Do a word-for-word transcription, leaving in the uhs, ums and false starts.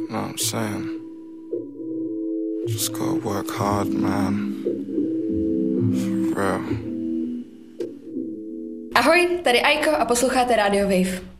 Know what I'm saying? Just gotta work hard, man. For real. Ahoj, tady Aiko a posloucháte Radio Wave.